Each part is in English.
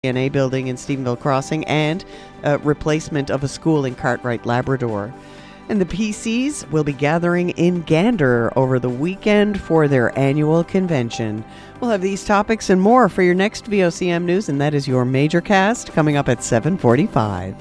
CNA building in Stephenville Crossing and replacement of a school in Cartwright, Labrador. And the PCs will be gathering in Gander over the weekend for their annual convention. We'll have these topics and more for your next VOCM News, and that is your Major Cast coming up at 7:45.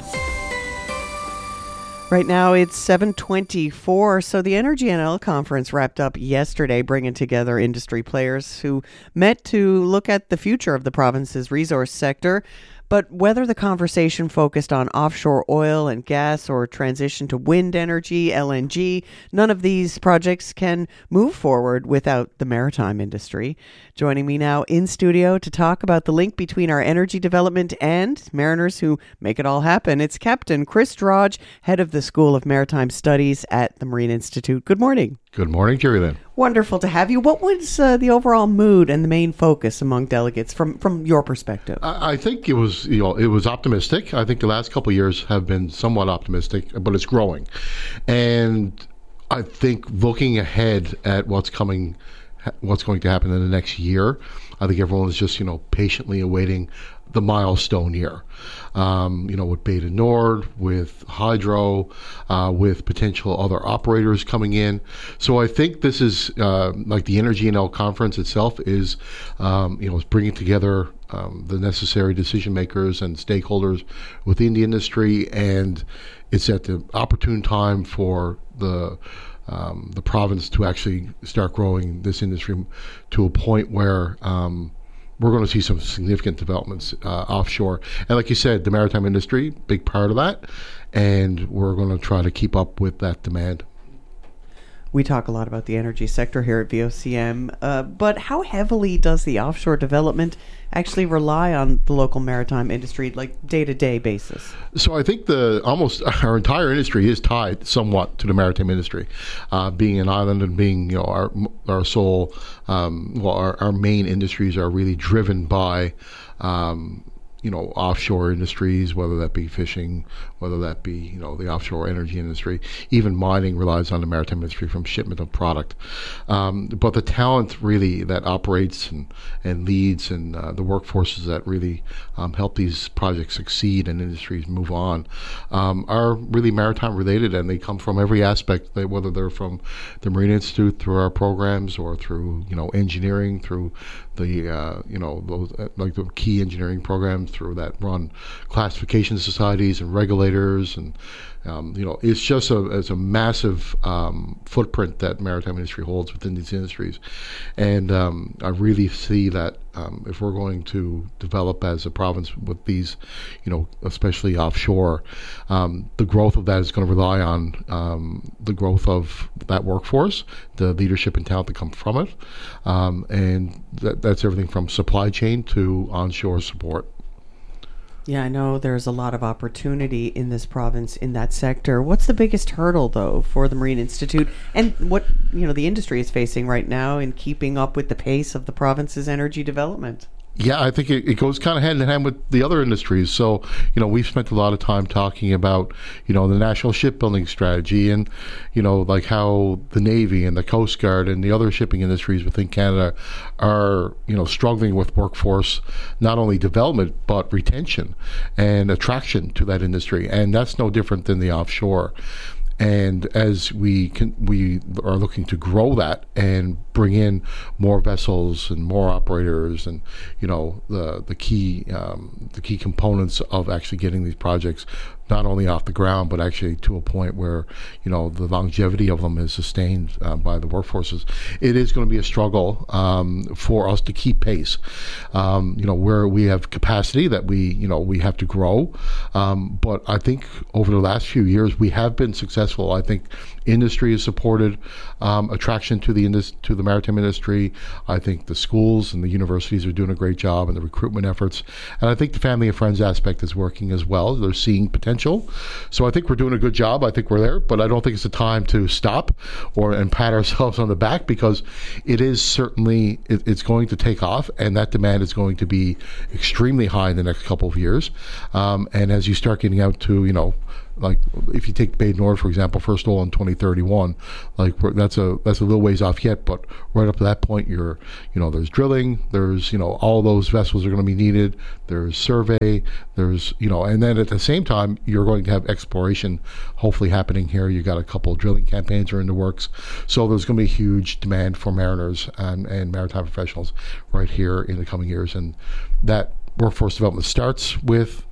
Right now it's 7:24, so the Energy NL conference wrapped up yesterday, bringing together industry players who met to look at the future of the province's resource sector. But whether the conversation focused on offshore oil and gas or transition to wind energy, LNG, none of these projects can move forward without the maritime industry. Joining me now in studio to talk about the link between our energy development and mariners who make it all happen, it's Captain Chris Drodge, head of the School of Maritime Studies at the Marine Institute. Good morning. Good morning, Jerry Lynn. Wonderful to have you. What was the overall mood and the main focus among delegates from your perspective? I think it was optimistic. I think the last couple of years have been somewhat optimistic, but it's growing. And I think looking ahead at what's going to happen in the next year, I think everyone is just, patiently awaiting the milestone year, with Beta Nord, with Hydro, with potential other operators coming in. So I think this is like the Energy NL conference itself is bringing together the necessary decision makers and stakeholders within the industry, and it's at the opportune time for the province to actually start growing this industry to a point where we're going to see some significant developments offshore. And like you said, the maritime industry, big part of that, and we're going to try to keep up with that demand. We talk a lot about the energy sector here at VOCM, but how heavily does the offshore development actually rely on the local maritime industry, like day-to-day basis? So I think almost our entire industry is tied somewhat to the maritime industry, being an island and being our sole, our main industries are really driven by offshore industries, whether that be fishing, whether that be, the offshore energy industry. Even mining relies on the maritime industry from shipment of product. But the talent really that operates and leads and the workforces that really help these projects succeed and industries move on are really maritime related, and they come from every aspect, whether they're from the Marine Institute through our programs or through, engineering, through the, those like the key engineering programs through that run classification societies and regulators, and it's just a massive footprint that maritime industry holds within these industries. And I really see that if we're going to develop as a province with these, especially offshore, the growth of that is going to rely on the growth of that workforce, the leadership and talent that come from it, and that's everything from supply chain to onshore support. Yeah, I know there's a lot of opportunity in this province in that sector. What's the biggest hurdle, though, for the Marine Institute and what, the industry is facing right now in keeping up with the pace of the province's energy development? Yeah, I think it goes kind of hand in hand with the other industries. So, we've spent a lot of time talking about, the national shipbuilding strategy and, like how the Navy and the Coast Guard and the other shipping industries within Canada are, struggling with workforce, not only development, but retention and attraction to that industry. And that's no different than the offshore. And as we are looking to grow that and bring in more vessels and more operators, and the key components of actually getting these projects not only off the ground, but actually to a point where, the longevity of them is sustained by the workforces. It is going to be a struggle for us to keep pace. Where we have capacity that we have to grow. But I think over the last few years, we have been successful. I think industry has supported attraction to the maritime industry. I think the schools and the universities are doing a great job in the recruitment efforts. And I think the family and friends aspect is working as well. They're seeing potential. So I think we're doing a good job. I think we're there, but I don't think it's the time to stop and pat ourselves on the back, because it is certainly, it's going to take off, and that demand is going to be extremely high in the next couple of years. And as you start getting out to, like if you take Bay Nord, for example, first oil in 2031, like that's a little ways off yet, but right up to that point, there's drilling, there's, all those vessels are going to be needed, there's survey, there's, and then at the same time, you're going to have exploration hopefully happening here. You got a couple of drilling campaigns are in the works. So there's going to be a huge demand for mariners and maritime professionals right here in the coming years. And that workforce development starts with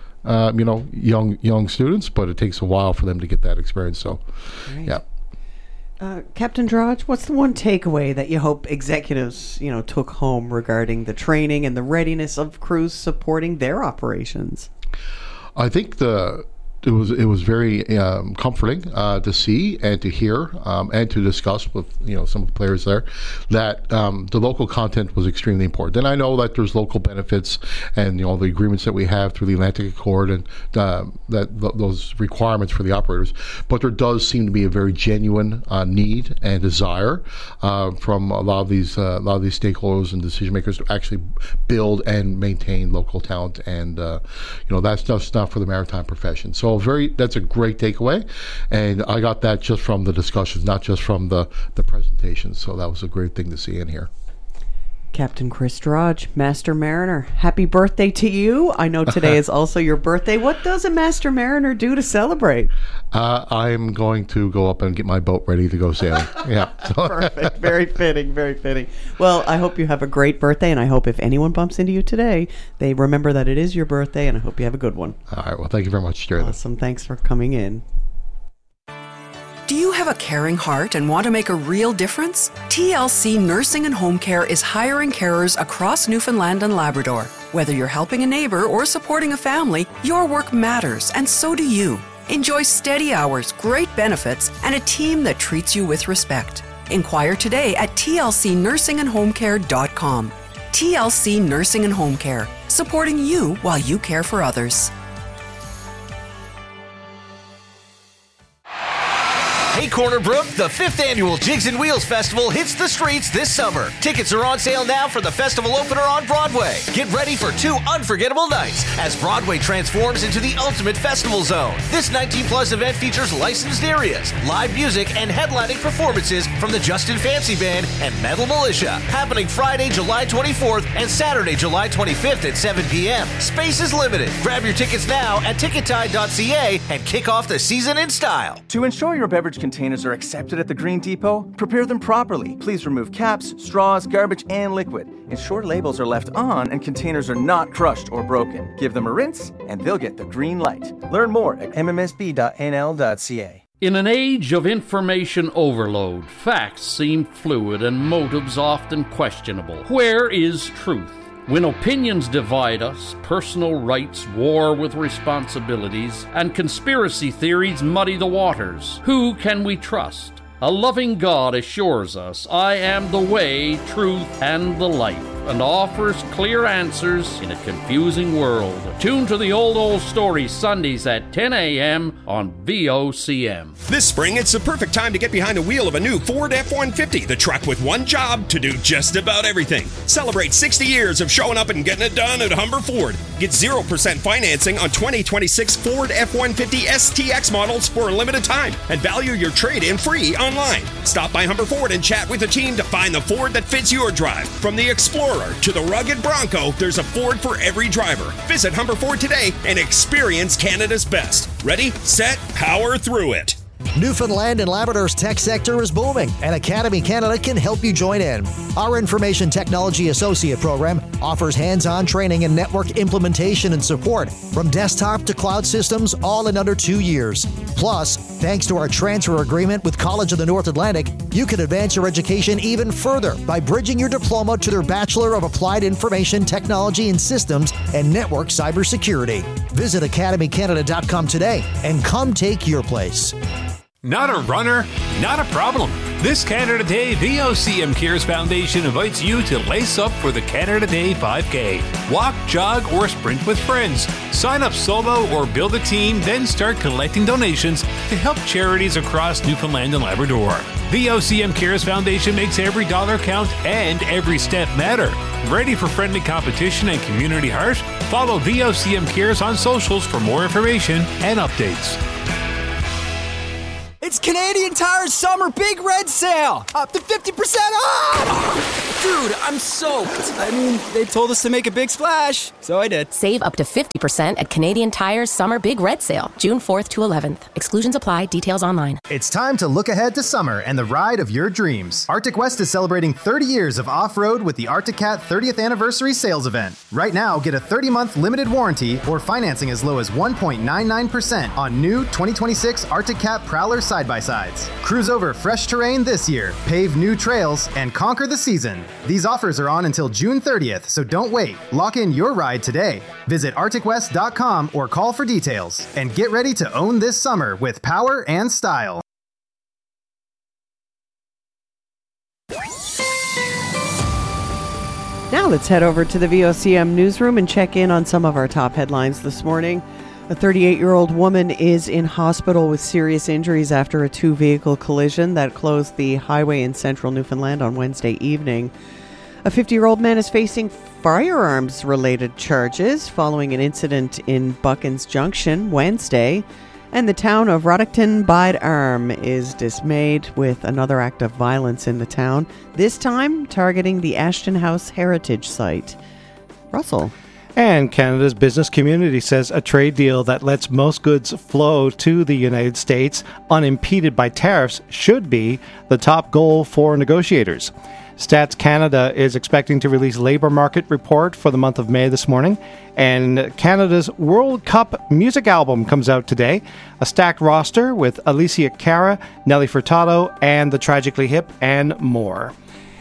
young students, but it takes a while for them to get that experience. So, right. Yeah. Captain Drudge, what's the one takeaway that you hope executives, took home regarding the training and the readiness of crews supporting their operations? I think it was very comforting to see and to hear and to discuss with some of the players there that the local content was extremely important. And I know that there's local benefits and the agreements that we have through the Atlantic Accord and those requirements for the operators. But there does seem to be a very genuine need and desire from a lot of these stakeholders and decision makers to actually build and maintain local talent. And that's just not for the maritime profession. So that's a great takeaway, and I got that just from the discussions, not just from the presentations. So that was a great thing to see in here. Captain Chris Drudge, Master Mariner, happy birthday to you. I know today is also your birthday. What does a Master Mariner do to celebrate? I'm going to go up and get my boat ready to go sailing. Yeah. Perfect. Very fitting. Very fitting. Well, I hope you have a great birthday, and I hope if anyone bumps into you today, they remember that it is your birthday, and I hope you have a good one. All right. Well, thank you very much, Jerry. Awesome. Thanks for coming in. Do you have a caring heart and want to make a real difference? TLC Nursing and Home Care is hiring carers across Newfoundland and Labrador. Whether you're helping a neighbor or supporting a family, your work matters, and so do you. Enjoy steady hours, great benefits, and a team that treats you with respect. Inquire today at tlcnursingandhomecare.com. TLC Nursing and Home Care, supporting you while you care for others. Hey Corner Brook, the 5th annual Jigs and Wheels Festival hits the streets this summer. Tickets are on sale now for the festival opener on Broadway. Get ready for 2 unforgettable nights as Broadway transforms into the ultimate festival zone. This 19-plus event features licensed areas, live music, and headlining performances from the Justin Fancy Band and Metal Militia, happening Friday, July 24th and Saturday, July 25th at 7 p.m. Space is limited. Grab your tickets now at tickettide.ca and kick off the season in style. To ensure your beverage containers are accepted at the Green Depot, prepare them properly. Please remove caps, straws, garbage, and liquid. Ensure labels are left on and containers are not crushed or broken. Give them a rinse and they'll get the green light. Learn more at mmsb.nl.ca. In an age of information overload, facts seem fluid and motives often questionable. Where is truth? When opinions divide us, personal rights war with responsibilities, and conspiracy theories muddy the waters, who can we trust? A loving God assures us, I am the way, truth, and the life, and offers clear answers in a confusing world. Tune to the Old Story Sundays at 10 a.m. on VOCM. This spring, it's the perfect time to get behind the wheel of a new Ford F-150, the truck with one job to do just about everything. Celebrate 60 years of showing up and getting it done at Humber Ford. Get 0% financing on 2026 Ford F-150 STX models for a limited time and value your trade-in free online. Stop by Humber Ford and chat with the team to find the Ford that fits your drive. From the Explorer to the rugged Bronco, there's a Ford for every driver. Visit Humber Ford today and experience Canada's best. Ready, set, power through it. Newfoundland and Labrador's tech sector is booming, and Academy Canada can help you join in. Our Information Technology Associate program offers hands-on training in network implementation and support, from desktop to cloud systems, all in under 2 years. Plus, thanks to our transfer agreement with College of the North Atlantic, you can advance your education even further by bridging your diploma to their Bachelor of Applied Information Technology and Systems and Network Cybersecurity. Visit academycanada.com today and come take your place. Not a runner? Not a problem. This Canada Day, VOCM Cares Foundation invites you to lace up for the Canada Day 5K. Walk, jog, or sprint with friends. Sign up solo or build a team, then start collecting donations to help charities across Newfoundland and Labrador. VOCM Cares Foundation makes every dollar count and every step matter. Ready for friendly competition and community heart? Follow VOCM Cares on socials for more information and updates. It's Canadian Tire's summer big red sale! Up to 50% off! Dude, I'm soaked. I mean, they told us to make a big splash, so I did. Save up to 50% at Canadian Tire's summer big red sale, June 4th to 11th. Exclusions apply. Details online. It's time to look ahead to summer and the ride of your dreams. Arctic West is celebrating 30 years of off-road with the Arctic Cat 30th Anniversary Sales Event. Right now, get a 30-month limited warranty or financing as low as 1.99% on new 2026 Arctic Cat Prowler side-by-sides. Cruise over fresh terrain this year, pave new trails, and conquer the season. These offers are on until June 30th, so don't wait. Lock in your ride today. Visit arcticwest.com or call for details. And get ready to own this summer with power and style. Now let's head over to the VOCM newsroom and check in on some of our top headlines this morning. A 38-year-old woman is in hospital with serious injuries after a two-vehicle collision that closed the highway in central Newfoundland on Wednesday evening. A 50-year-old man is facing firearms-related charges following an incident in Buckens Junction Wednesday. And the town of Roddickton Bide Arm is dismayed with another act of violence in the town, this time targeting the Ashton House Heritage Site. Russell. And Canada's business community says a trade deal that lets most goods flow to the United States unimpeded by tariffs should be the top goal for negotiators. Stats Canada is expecting to release labour market report for the month of May this morning. And Canada's World Cup music album comes out today. A stacked roster with Alicia Cara, Nelly Furtado, and The Tragically Hip, and more.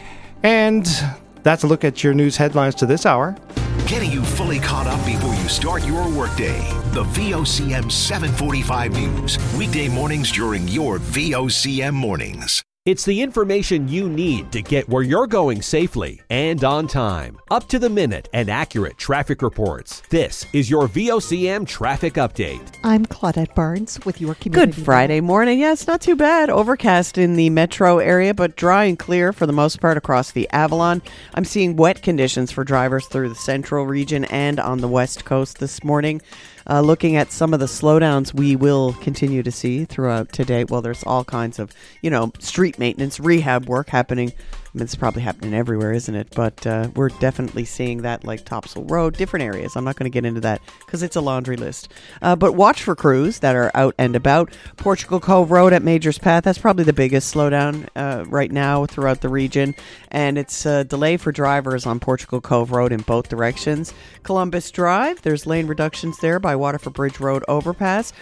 And that's a look at your news headlines to this hour. Getting you fully caught up before you start your workday. The VOCM 745 News. Weekday mornings during your VOCM mornings. It's the information you need to get where you're going safely and on time. Up to the minute and accurate traffic reports. This is your VOCM Traffic Update. I'm Claudette Barnes with your community. Good Friday morning. Yes, not too bad. Overcast in the metro area, but dry and clear for the most part across the Avalon. I'm seeing wet conditions for drivers through the central region and on the west coast this morning. Looking at some of the slowdowns we will continue to see throughout today. Well, there's all kinds of, street maintenance, rehab work happening. I mean, it's probably happening everywhere, isn't it? But we're definitely seeing that, like Topsail Road, different areas. I'm not going to get into that because it's a laundry list. But watch for crews that are out and about. Portugal Cove Road at Majors Path, that's probably the biggest slowdown right now throughout the region. And it's a delay for drivers on Portugal Cove Road in both directions. Columbus Drive, there's lane reductions there by Waterford Bridge Road overpass.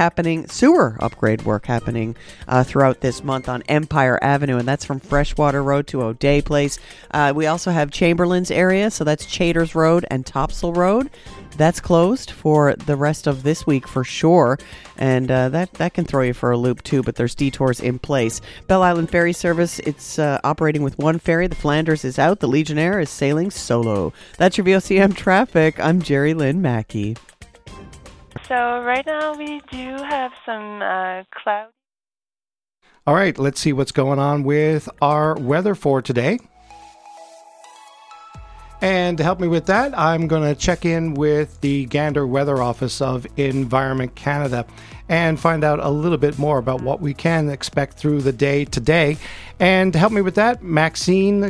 Sewer upgrade work happening throughout this month on Empire Avenue, and that's from Freshwater Road to O'Day Place. We also have Chamberlain's area, so that's Chaders Road and Topsail Road. That's closed for the rest of this week for sure, and that can throw you for a loop too, but there's detours in place. Belle Island Ferry Service, it's operating with one ferry. The Flanders is out. The Legionnaire is sailing solo. That's your VOCM traffic. I'm Jerry Lynn Mackey. So right now we do have some cloud. All right, let's see what's going on with our weather for today. And to help me with that, I'm going to check in with the Gander Weather Office of Environment Canada and find out a little bit more about what we can expect through the day today. And to help me with that, Maxine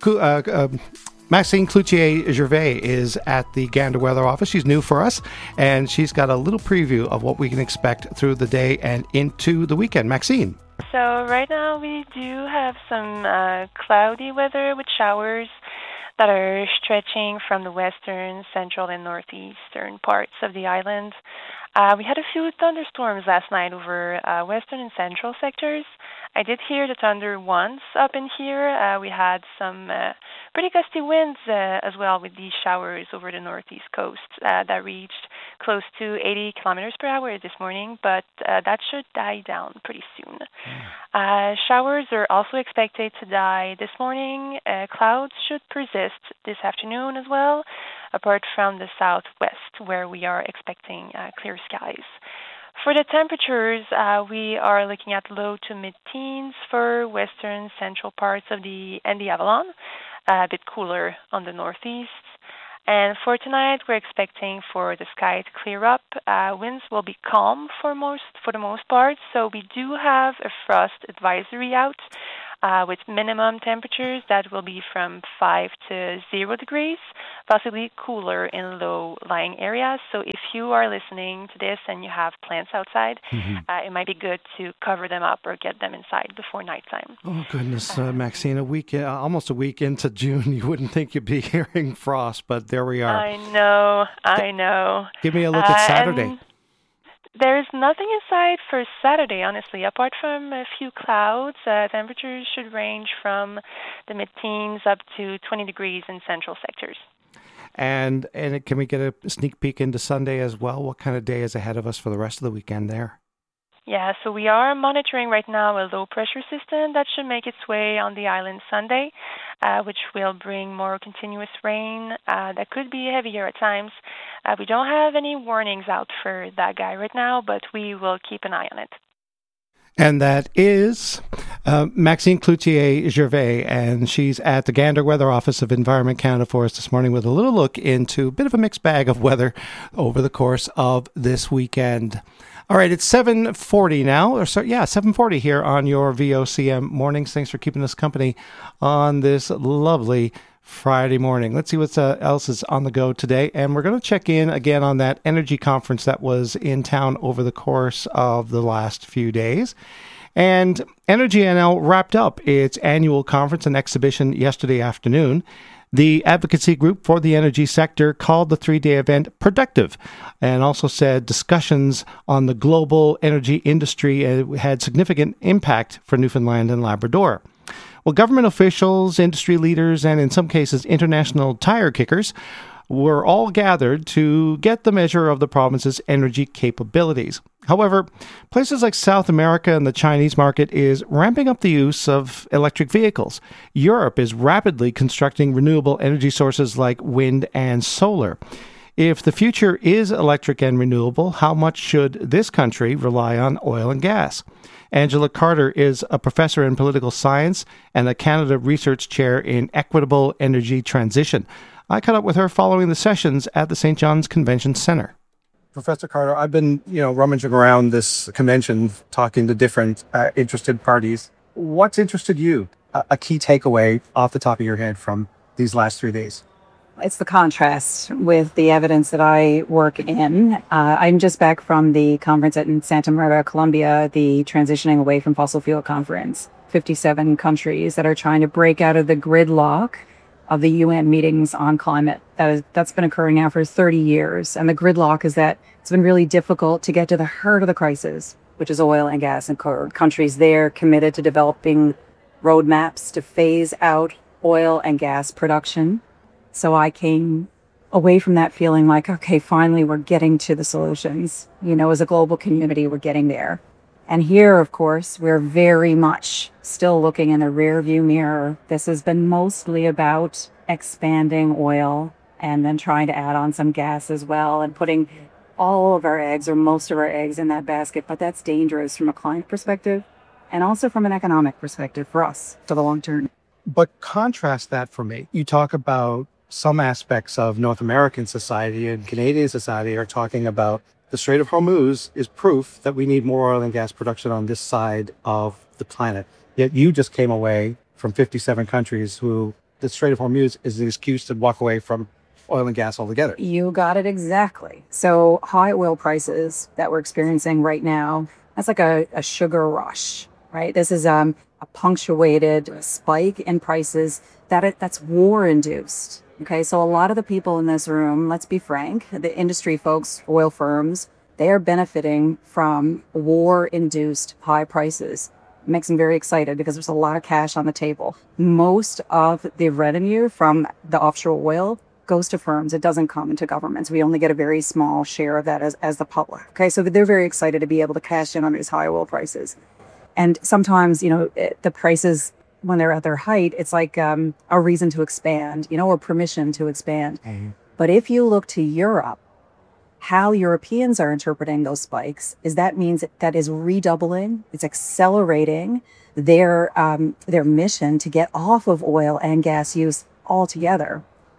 Cloutier-Gervais is at the Gander Weather Office. She's new for us, and she's got a little preview of what we can expect through the day and into the weekend. Maxine. So right now we do have some cloudy weather with showers that are stretching from the western, central, and northeastern parts of the island. We had a few thunderstorms last night over western and central sectors. I did hear the thunder once up in here. We had some pretty gusty winds as well with these showers over the northeast coast that reached close to 80 kilometers per hour this morning, but that should die down pretty soon. Showers are also expected to die this morning. Clouds should persist this afternoon as well, apart from the southwest where we are expecting clear skies. For the temperatures, we are looking at low to mid-teens for western central parts of the Avalon, a bit cooler on the northeast. And for tonight, we're expecting for the sky to clear up. Winds will be calm for the most part, so we do have a frost advisory out with minimum temperatures that will be from 5 to 0 degrees, possibly cooler in low-lying areas. So if you are listening to this and you have plants outside, it might be good to cover them up or get them inside before nighttime. Oh, goodness, Maxine, almost a week into June, you wouldn't think you'd be hearing frost, but there we are. I know. Give me a look at Saturday. There's nothing in sight for Saturday, honestly. Apart from a few clouds, temperatures should range from the mid-teens up to 20 degrees in central sectors. And can we get a sneak peek into Sunday as well? What kind of day is ahead of us for the rest of the weekend there? Yeah, so we are monitoring right now a low-pressure system that should make its way on the island Sunday, which will bring more continuous rain that could be heavier at times. We don't have any warnings out for that guy right now, but we will keep an eye on it. And that is Maxine Cloutier-Gervais, and she's at the Gander Weather Office of Environment Canada for us this morning with a little look into a bit of a mixed bag of weather over the course of this weekend. All right, it's 7:40 now, 7:40 here on your VOCM mornings. Thanks for keeping us company on this lovely Friday morning. Let's see what else is on the go today. And we're going to check in again on that energy conference that was in town over the course of the last few days. And Energy NL wrapped up its annual conference and exhibition yesterday afternoon. The advocacy group for the energy sector called the 3-day event productive and also said discussions on the global energy industry had significant impact for Newfoundland and Labrador. Well, government officials, industry leaders, and in some cases international tire kickers were all gathered to get the measure of the province's energy capabilities. However, places like South America and the Chinese market is ramping up the use of electric vehicles. Europe is rapidly constructing renewable energy sources like wind and solar. If the future is electric and renewable, how much should this country rely on oil and gas? Angela Carter is a professor in political science and a Canada Research Chair in Equitable Energy Transition. I caught up with her following the sessions at the St. John's Convention Centre. Professor Carter, I've been, rummaging around this convention, talking to different interested parties. What's interested you? A key takeaway off the top of your head from these last 3 days? It's the contrast with the evidence that I work in. I'm just back from the conference in Santa Maria, Colombia, the Transitioning Away from Fossil Fuel Conference. 57 countries that are trying to break out of the gridlock of the UN meetings on climate. That's been occurring now for 30 years. And the gridlock is that it's been really difficult to get to the heart of the crisis, which is oil and gas. And countries there committed to developing roadmaps to phase out oil and gas production. So I came away from that feeling like, okay, finally we're getting to the solutions. As a global community, we're getting there. And here, of course, we're very much still looking in the rear view mirror. This has been mostly about expanding oil and then trying to add on some gas as well and putting all of our eggs or most of our eggs in that basket. But that's dangerous from a climate perspective and also from an economic perspective for us for the long term. But contrast that for me. You talk about some aspects of North American society and Canadian society are talking about the Strait of Hormuz is proof that we need more oil and gas production on this side of the planet. Yet you just came away from 57 countries who the Strait of Hormuz is an excuse to walk away from oil and gas altogether. You got it exactly. So high oil prices that we're experiencing right now, that's like a sugar rush, right? This is a punctuated spike in prices that's war-induced. Okay, so a lot of the people in this room, let's be frank, the industry folks, oil firms, they are benefiting from war-induced high prices. It makes them very excited because there's a lot of cash on the table. Most of the revenue from the offshore oil goes to firms. It doesn't come into governments. We only get a very small share of that as the public. Okay, so they're very excited to be able to cash in on these high oil prices. And sometimes, the prices, when they're at their height, it's like a reason to expand, or permission to expand. Mm-hmm. But if you look to Europe, how Europeans are interpreting those spikes is that means that is redoubling, it's accelerating their mission to get off of oil and gas use altogether.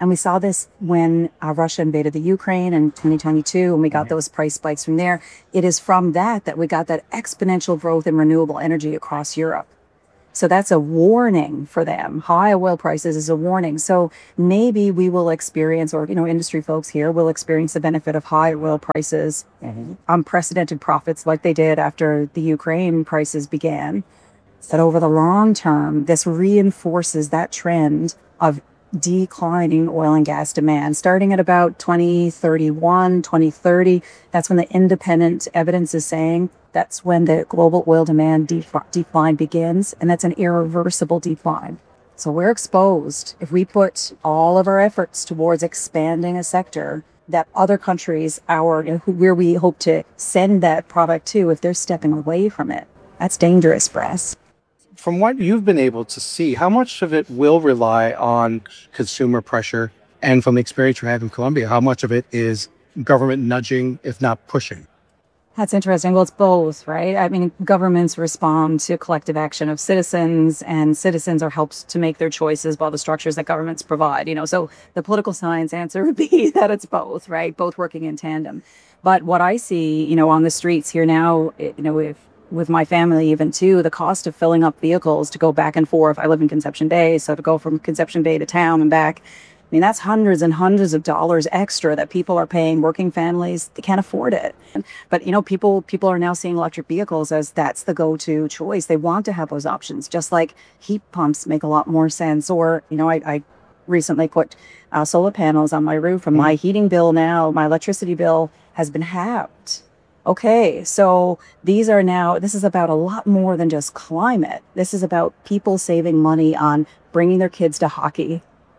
And we saw this when Russia invaded the Ukraine in 2022, and we got those price spikes from there. It is from that we got that exponential growth in renewable energy across Europe. So that's a warning for them. High oil prices is a warning. So maybe we will experience, or, industry folks here will experience the benefit of high oil prices, unprecedented profits like they did after the Ukraine crisis began. That over the long term, this reinforces that trend of declining oil and gas demand. Starting at about 2031, 2030, that's when the independent evidence is saying that's when the global oil demand decline begins, and that's an irreversible decline. So we're exposed. If we put all of our efforts towards expanding a sector that other countries, where we hope to send that product to, if they're stepping away from it, that's dangerous for us. From what you've been able to see, how much of it will rely on consumer pressure? And from the experience you have in Colombia, how much of it is government nudging, if not pushing? That's interesting. Well, it's both, right? I mean, governments respond to collective action of citizens, and citizens are helped to make their choices by the structures that governments provide. So the political science answer would be that it's both, right? Both working in tandem. But what I see, on the streets here now, with my family even too, the cost of filling up vehicles to go back and forth. I live in Conception Bay, so to go from Conception Bay to town and back, that's hundreds and hundreds of dollars extra that people are paying. Working families, they can't afford it. But, people are now seeing electric vehicles as that's the go-to choice. They want to have those options, just like heat pumps make a lot more sense. Or, I recently put solar panels on my roof, and my heating bill now, my electricity bill has been halved. Okay, so this is about a lot more than just climate. This is about people saving money on bringing their kids to hockey,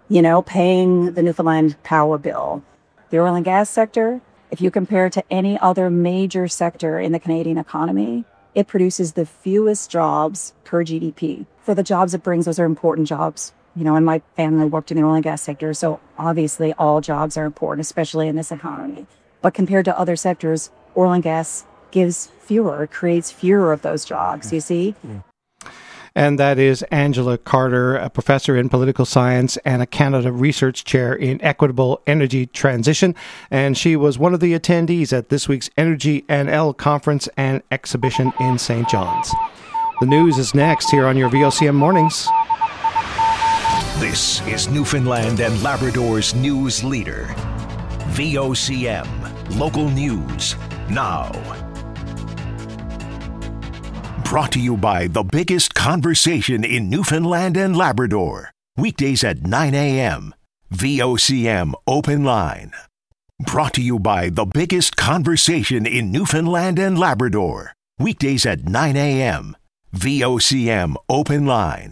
paying the Newfoundland power bill. The oil and gas sector, if you compare it to any other major sector in the Canadian economy, it produces the fewest jobs per GDP. For the jobs it brings, those are important jobs. And my family worked in the oil and gas sector, so obviously all jobs are important, especially in this economy. But compared to other sectors, oil and gas creates fewer of those jobs, you see? And that is Angela Carter, a professor in political science and a Canada Research Chair in Equitable Energy Transition. And she was one of the attendees at this week's Energy NL Conference and Exhibition in St. John's. The news is next here on your VOCM Mornings. This is Newfoundland and Labrador's news leader. VOCM, local news, now. Brought to you by the biggest conversation in Newfoundland and Labrador. Weekdays at 9 a.m. VOCM Open Line. Brought to you by the biggest conversation in Newfoundland and Labrador. Weekdays at 9 a.m. VOCM Open Line.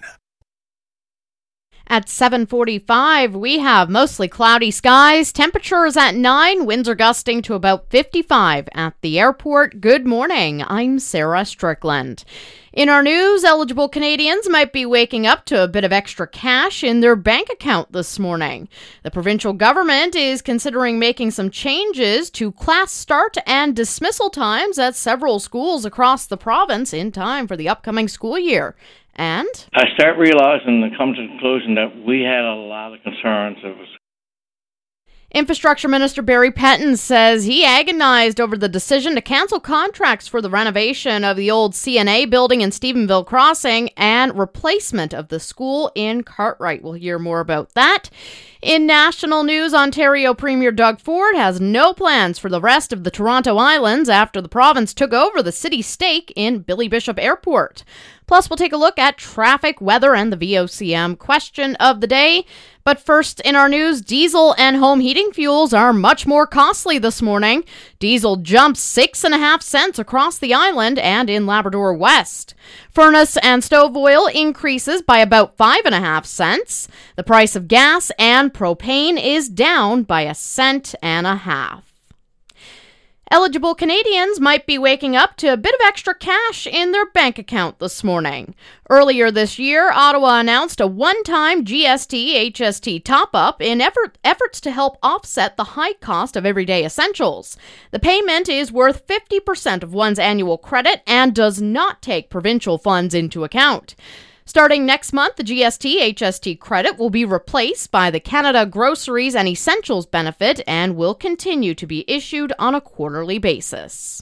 At 7:45, we have mostly cloudy skies. Temperatures at 9, winds are gusting to about 55 at the airport. Good morning. I'm Sarah Strickland. In our news, eligible Canadians might be waking up to a bit of extra cash in their bank account this morning. The provincial government is considering making some changes to class start and dismissal times at several schools across the province in time for the upcoming school year. And I start realizing and come to the conclusion that we had a lot of concerns. Infrastructure Minister Barry Petton says he agonized over the decision to cancel contracts for the renovation of the old CNA building in Stephenville Crossing and replacement of the school in Cartwright. We'll hear more about that. In national news, Ontario Premier Doug Ford has no plans for the rest of the Toronto Islands after the province took over the city's stake in Billy Bishop Airport. Plus, we'll take a look at traffic, weather, and the VOCM question of the day. But first, in our news, diesel and home heating fuels are much more costly this morning. Diesel jumps 6.5 cents across the island and in Labrador West. Furnace and stove oil increases by about 5.5 cents. The price of gas and propane is down by 1.5 cents. Eligible Canadians might be waking up to a bit of extra cash in their bank account this morning. Earlier this year, Ottawa announced a one-time GST-HST top-up in efforts to help offset the high cost of everyday essentials. The payment is worth 50% of one's annual credit and does not take provincial funds into account. Starting next month, the GST-HST credit will be replaced by the Canada Groceries and Essentials benefit and will continue to be issued on a quarterly basis.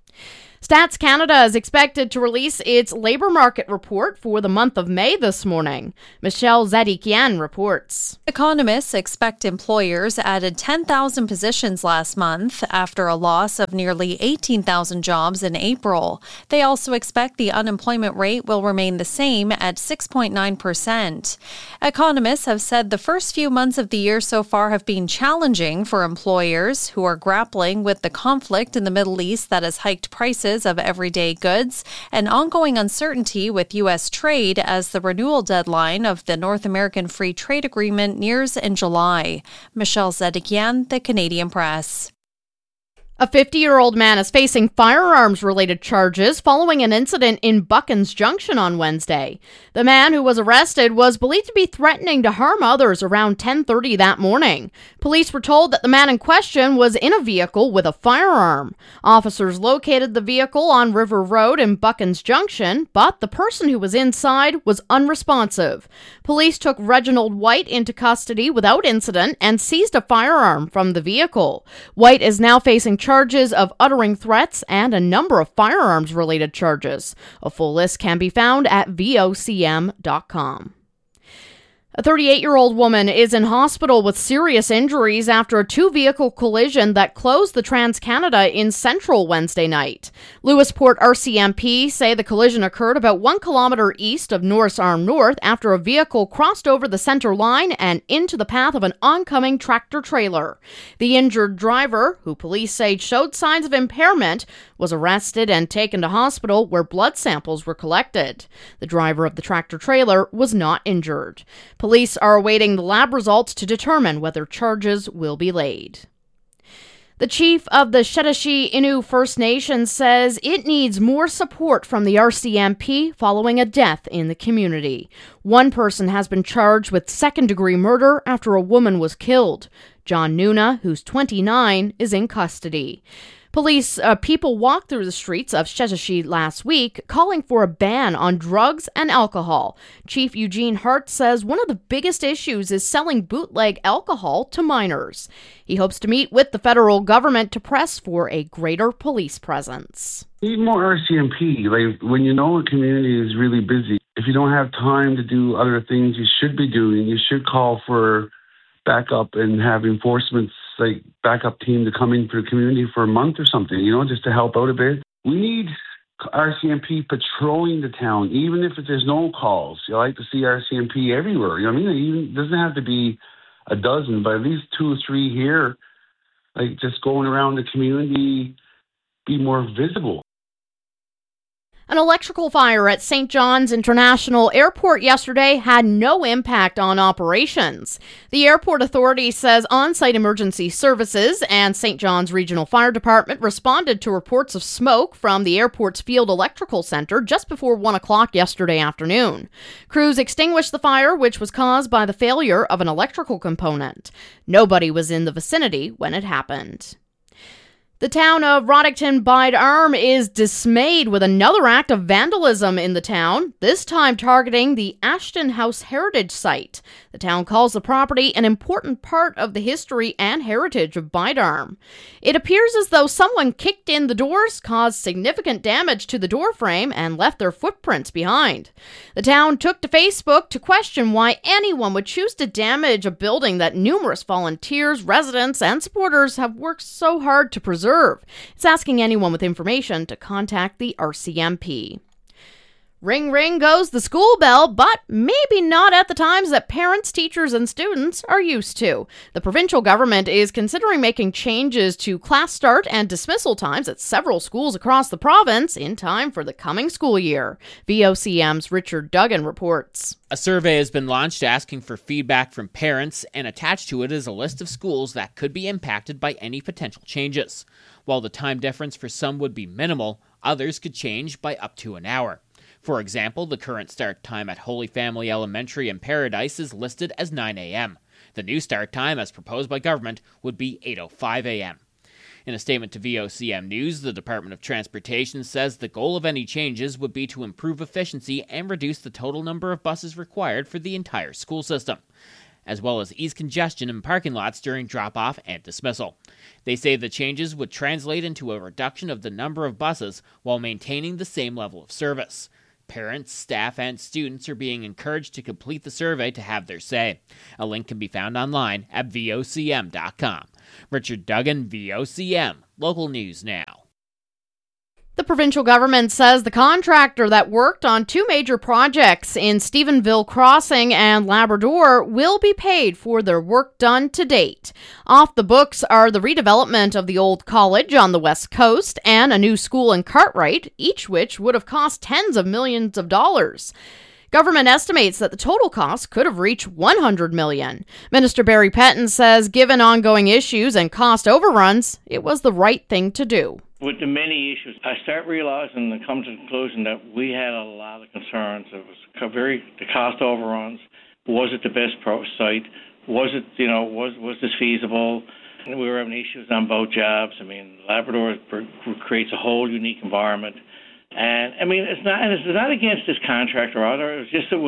Stats Canada is expected to release its labor market report for the month of May this morning. Michelle Zadikian reports. Economists expect employers added 10,000 positions last month after a loss of nearly 18,000 jobs in April. They also expect the unemployment rate will remain the same at 6.9%. Economists have said the first few months of the year so far have been challenging for employers who are grappling with the conflict in the Middle East that has hiked prices of everyday goods and ongoing uncertainty with U.S. trade as the renewal deadline of the North American Free Trade Agreement nears in July. Michelle Zedikian, The Canadian Press. A 50-year-old man is facing firearms-related charges following an incident in Buckens Junction on Wednesday. The man who was arrested was believed to be threatening to harm others around 10:30 that morning. Police were told that the man in question was in a vehicle with a firearm. Officers located the vehicle on River Road in Buckens Junction, but the person who was inside was unresponsive. Police took Reginald White into custody without incident and seized a firearm from the vehicle. White is now facing charges of uttering threats and a number of firearms-related charges. A full list can be found at vocm.com. A 38-year-old woman is in hospital with serious injuries after a two-vehicle collision that closed the Trans-Canada in Central Wednesday night. Lewisport RCMP say the collision occurred about 1 kilometer east of Norris Arm North after a vehicle crossed over the center line and into the path of an oncoming tractor-trailer. The injured driver, who police say showed signs of impairment, was arrested and taken to hospital where blood samples were collected. The driver of the tractor-trailer was not injured. Police are awaiting the lab results to determine whether charges will be laid. The chief of the Shetashi Innu First Nation says it needs more support from the RCMP following a death in the community. One person has been charged with second-degree murder after a woman was killed. John Nuna, who's 29, is in custody. People walked through the streets of Shetashi last week, calling for a ban on drugs and alcohol. Chief Eugene Hart says one of the biggest issues is selling bootleg alcohol to minors. He hopes to meet with the federal government to press for a greater police presence. Need more RCMP. Like, when you know a community is really busy, if you don't have time to do other things you should be doing, you should call for backup and have enforcement backup team to come in for the community for a month or something, just to help out a bit. We need RCMP patrolling the town, even if there's no calls. You like to see RCMP everywhere. You know what I mean? It doesn't have to be a dozen, but at least 2 or 3 here, just going around the community, be more visible. An electrical fire at St. John's International Airport yesterday had no impact on operations. The airport authority says on-site emergency services and St. John's Regional Fire Department responded to reports of smoke from the airport's field electrical center just before 1 o'clock yesterday afternoon. Crews extinguished the fire, which was caused by the failure of an electrical component. Nobody was in the vicinity when it happened. The town of Roddickton Bide Arm is dismayed with another act of vandalism in the town, this time targeting the Ashton House Heritage Site. The town calls the property an important part of the history and heritage of Bide Arm. It appears as though someone kicked in the doors, caused significant damage to the door frame, and left their footprints behind. The town took to Facebook to question why anyone would choose to damage a building that numerous volunteers, residents, and supporters have worked so hard to preserve. It's asking anyone with information to contact the RCMP. Ring, ring goes the school bell, but maybe not at the times that parents, teachers, and students are used to. The provincial government is considering making changes to class start and dismissal times at several schools across the province in time for the coming school year. VOCM's Richard Duggan reports. A survey has been launched asking for feedback from parents, and attached to it is a list of schools that could be impacted by any potential changes. While the time difference for some would be minimal, others could change by up to an hour. For example, the current start time at Holy Family Elementary in Paradise is listed as 9 a.m. The new start time, as proposed by government, would be 8:05 a.m. In a statement to VOCM News, the Department of Transportation says the goal of any changes would be to improve efficiency and reduce the total number of buses required for the entire school system, as well as ease congestion in parking lots during drop-off and dismissal. They say the changes would translate into a reduction of the number of buses while maintaining the same level of service. Parents, staff, and students are being encouraged to complete the survey to have their say. A link can be found online at vocm.com. Richard Duggan, VOCM, Local News Now. The provincial government says the contractor that worked on two major projects in Stephenville Crossing and Labrador will be paid for their work done to date. Off the books are the redevelopment of the old college on the west coast and a new school in Cartwright, each which would have cost tens of millions of dollars. Government estimates that the total cost could have reached $100 million. Minister Barry Petton says given ongoing issues and cost overruns, it was the right thing to do. With the many issues, I start realizing and come to the conclusion that we had a lot of concerns. It was the cost overruns. Was it the best site? Was it, was this feasible? And we were having issues on both jobs. I mean, Labrador creates a whole unique environment. And I mean, it's not against this contractor either. It's just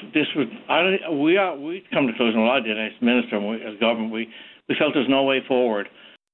we come to the conclusion. Well, I did as minister and as government, we felt there's no way forward.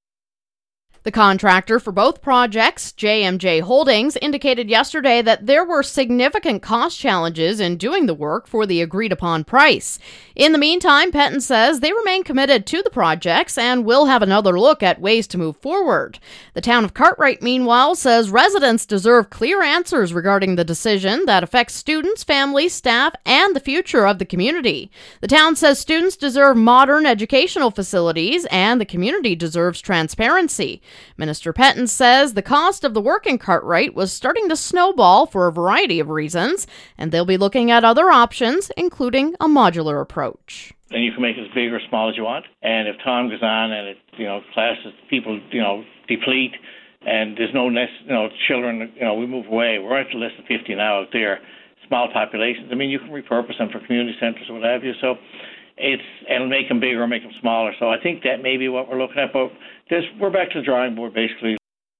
The contractor for both projects, JMJ Holdings, indicated yesterday that there were significant cost challenges in doing the work for the agreed-upon price. In the meantime, Petton says they remain committed to the projects and will have another look at ways to move forward. The town of Cartwright, meanwhile, says residents deserve clear answers regarding the decision that affects students, families, staff, and the future of the community. The town says students deserve modern educational facilities and the community deserves transparency. Minister Petton says the cost of the work in Cartwright was starting to snowball for a variety of reasons, and they'll be looking at other options, including a modular approach. And you can make it as big or small as you want. And if time goes on and classes, people, deplete, and there's no children, we move away. We're at the list of 50 now out there, small populations. I mean, you can repurpose them for community centres or what have you. So it'll make them bigger or make them smaller. So I think that may be what we're looking at. But we're back to the drawing board, basically.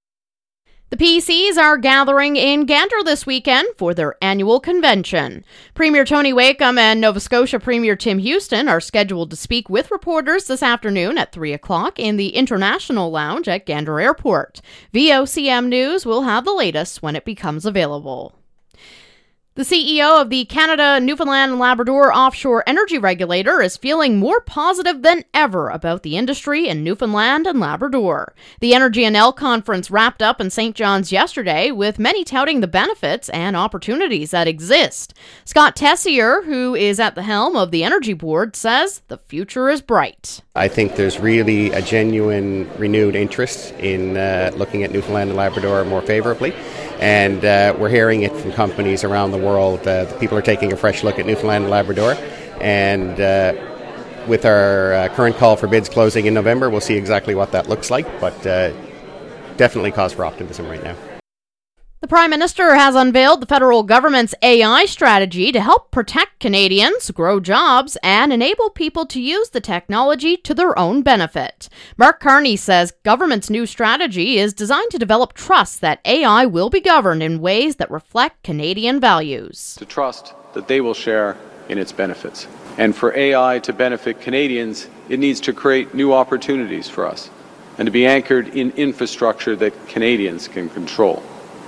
The PCs are gathering in Gander this weekend for their annual convention. Premier Tony Wakeham and Nova Scotia Premier Tim Houston are scheduled to speak with reporters this afternoon at 3 o'clock in the International Lounge at Gander Airport. VOCM News will have the latest when it becomes available. The CEO of the Canada, Newfoundland and Labrador Offshore Energy Regulator is feeling more positive than ever about the industry in Newfoundland and Labrador. The Energy NL conference wrapped up in St. John's yesterday, with many touting the benefits and opportunities that exist. Scott Tessier, who is at the helm of the Energy Board, says the future is bright. I think there's really a genuine renewed interest in looking at Newfoundland and Labrador more favorably. And we're hearing it from companies around the world. People are taking a fresh look at Newfoundland and Labrador. And with our current call for bids closing in November, we'll see exactly what that looks like. But definitely cause for optimism right now. The Prime Minister has unveiled the federal government's AI strategy to help protect Canadians, grow jobs, and enable people to use the technology to their own benefit. Mark Carney says government's new strategy is designed to develop trust that AI will be governed in ways that reflect Canadian values. To trust that they will share in its benefits. And for AI to benefit Canadians, it needs to create new opportunities for us and to be anchored in infrastructure that Canadians can control.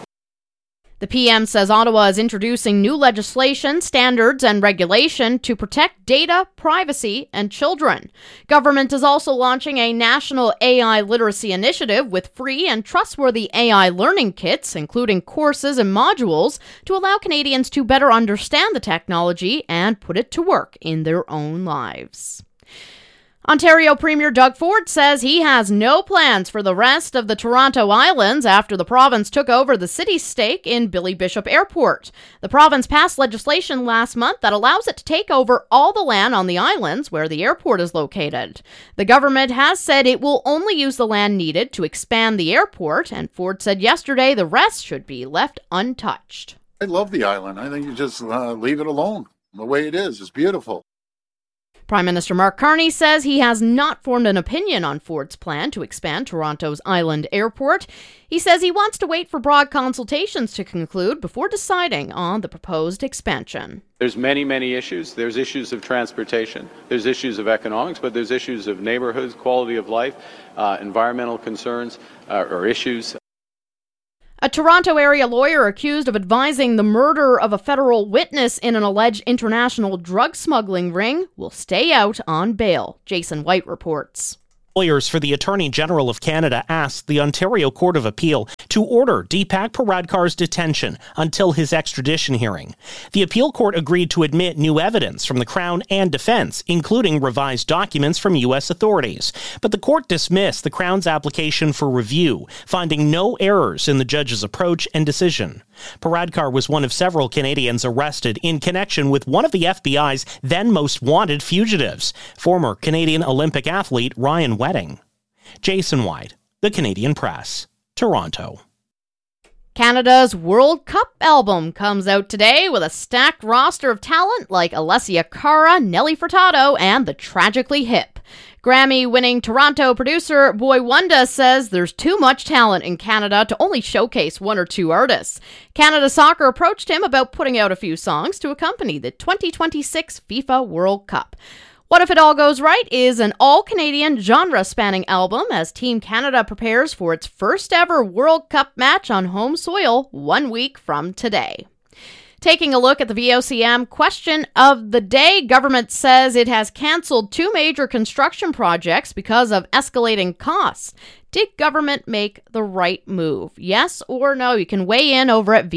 The PM says Ottawa is introducing new legislation, standards, and regulation to protect data, privacy, and children. Government is also launching a national AI literacy initiative with free and trustworthy AI learning kits, including courses and modules, to allow Canadians to better understand the technology and put it to work in their own lives. Ontario Premier Doug Ford says he has no plans for the rest of the Toronto Islands after the province took over the city's stake in Billy Bishop Airport. The province passed legislation last month that allows it to take over all the land on the islands where the airport is located. The government has said it will only use the land needed to expand the airport, and Ford said yesterday the rest should be left untouched. I love the island. I think you just leave it alone the way it is. It's beautiful. Prime Minister Mark Carney says he has not formed an opinion on Ford's plan to expand Toronto's Island Airport. He says he wants to wait for broad consultations to conclude before deciding on the proposed expansion. There's many issues. There's issues of transportation. There's issues of economics, but there's issues of neighborhoods, quality of life, environmental concerns or issues. A Toronto area lawyer accused of advising the murder of a federal witness in an alleged international drug smuggling ring will stay out on bail. Jason White reports. Lawyers for the Attorney General of Canada asked the Ontario Court of Appeal to order Deepak Paradkar's detention until his extradition hearing. The appeal court agreed to admit new evidence from the Crown and defense, including revised documents from U.S. authorities. But the court dismissed the Crown's application for review, finding no errors in the judge's approach and decision. Paradkar was one of several Canadians arrested in connection with one of the FBI's then most wanted fugitives, former Canadian Olympic athlete Ryan Wedding. Jason White, The Canadian Press, Toronto. Canada's World Cup album comes out today with a stacked roster of talent like Alessia Cara, Nelly Furtado, and the Tragically Hip. Grammy-winning Toronto producer Boy Wonder says there's too much talent in Canada to only showcase one or two artists. Canada Soccer approached him about putting out a few songs to accompany the 2026 FIFA World Cup. What If It All Goes Right is an all-Canadian genre-spanning album as Team Canada prepares for its first ever World Cup match on home soil 1 week from today. Taking a look at the VOCM question of the day, government says it has canceled 2 major construction projects because of escalating costs. Did government make the right move? Yes or no? You can weigh in over at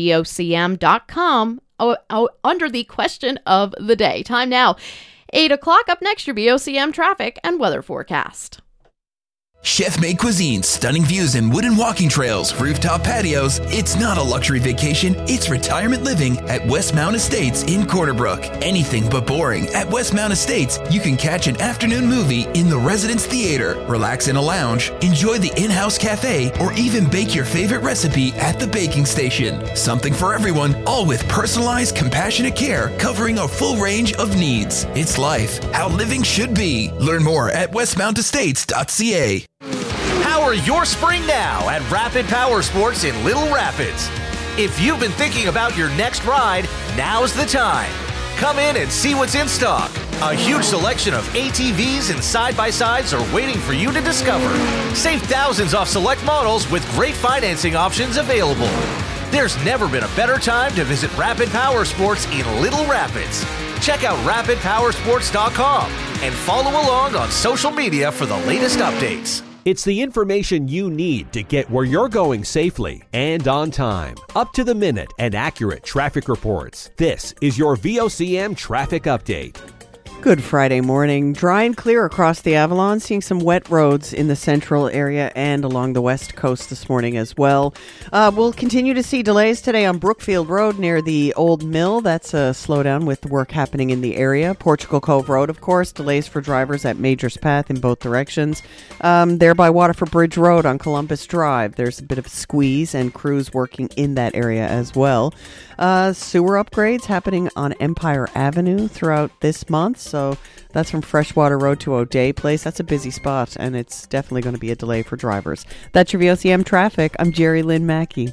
VOCM.com under the question of the day. Time now, 8 o'clock. Up next, your VOCM traffic and weather forecast. Chef-made cuisine, stunning views and wooden walking trails, rooftop patios. It's not a luxury vacation, it's retirement living at Westmount Estates in Corner Brook. Anything but boring. At Westmount Estates, you can catch an afternoon movie in the Residence Theater, relax in a lounge, enjoy the in-house cafe, or even bake your favorite recipe at the baking station. Something for everyone, all with personalized, compassionate care covering a full range of needs. It's life, how living should be. Learn more at westmountestates.ca. Power your spring now at Rapid Power Sports in Little Rapids. If you've been thinking about your next ride, now's the time. Come in and see what's in stock. A huge selection of ATVs and side-by-sides are waiting for you to discover. Save thousands off select models with great financing options available. There's never been a better time to visit Rapid Power Sports in Little Rapids. Check out rapidpowersports.com and follow along on social media for the latest updates. It's the information you need to get where you're going safely and on time. Up to the minute and accurate traffic reports. This is your VOCM traffic update. Good Friday morning. Dry and clear across the Avalon, seeing some wet roads in the central area and along the west coast this morning as well. We'll continue to see delays today on Brookfield Road near the Old Mill. That's a slowdown with work happening in the area. Portugal Cove Road, of course, delays for drivers at Majors Path in both directions. There by Waterford Bridge Road on Columbus Drive, there's a bit of a squeeze and crews working in that area as well. Sewer upgrades happening on Empire Avenue throughout this month. So that's from Freshwater Road to O'Day Place. That's a busy spot, and it's definitely going to be a delay for drivers. That's your VOCM traffic. I'm Jerry Lynn Mackey.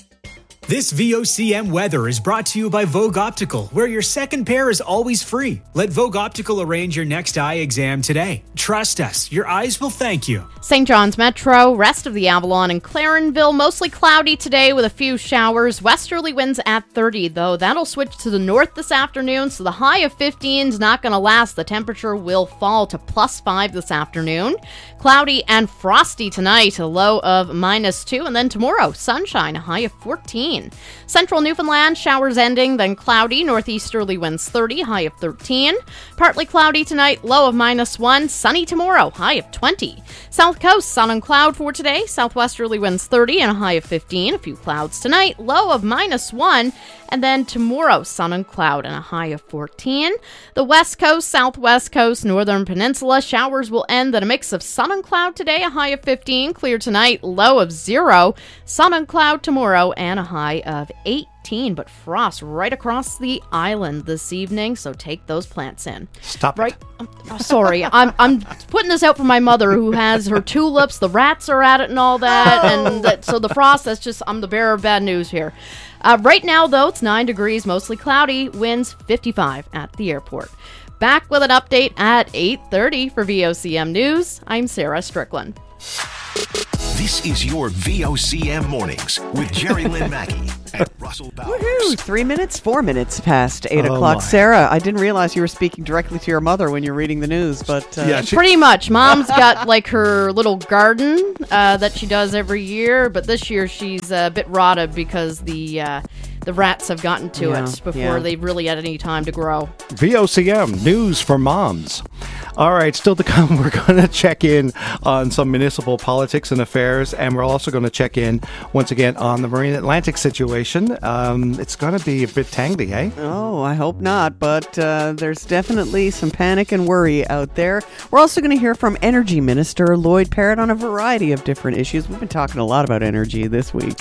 This VOCM weather is brought to you by Vogue Optical, where your second pair is always free. Let Vogue Optical arrange your next eye exam today. Trust us, your eyes will thank you. St. John's Metro, rest of the Avalon and Clarenville, mostly cloudy today with a few showers. Westerly winds at 30, though. That'll switch to the north this afternoon, so the high of 15 is not going to last. The temperature will fall to +5 this afternoon. Cloudy and frosty tonight, a low of -2, and then tomorrow, sunshine, a high of 14. Central Newfoundland, showers ending, then cloudy, northeasterly winds 30, high of 13. Partly cloudy tonight, low of -1, sunny tomorrow, high of 20. South Coast, sun and cloud for today, southwesterly winds 30 and a high of 15. A few clouds tonight, low of -1. And then tomorrow, sun and cloud and a high of 14. The West Coast, Southwest Coast, Northern Peninsula, showers will end at a mix of sun and cloud today, a high of 15. Clear tonight, low of 0. Sun and cloud tomorrow and a high of 18. 18, but frost right across the island this evening, so take those plants in. Stop right. Sorry, I'm putting this out for my mother who has her tulips. The rats are at it and all that, and so the frost. That's just I'm the bearer of bad news here. Right now, though, it's 9 degrees, mostly cloudy, winds 55 at the airport. Back with an update at 8:30 for VOCM News. I'm Sarah Strickland. This is your VOCM Mornings with Jerry Lynn Mackey at Russell Bowers. Woohoo! 4 minutes past 8 Oh, o'clock. my. Sarah, I didn't realize you were speaking directly to your mother when you're reading the news, but... Pretty much. Mom's got like her little garden that she does every year, but this year she's a bit rotted because the rats have gotten to it before they've really had any time to grow. VOCM, news for moms. All right, still to come, we're going to check in on some municipal politics and affairs, and we're also going to check in, once again, on the Marine Atlantic situation. It's going to be a bit tangly, eh? Oh, I hope not, but there's definitely some panic and worry out there. We're also going to hear from Energy Minister Lloyd Parrott on a variety of different issues. We've been talking a lot about energy this week.